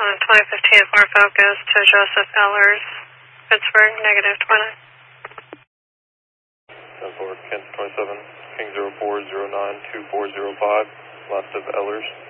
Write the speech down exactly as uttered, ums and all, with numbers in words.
on twenty fifteen Ford Focus to Joseph Ellers, Pittsburgh, negative twenty. ten four, Kansas twenty-seven, King zero four zero nine two four zero five, left of Ellers.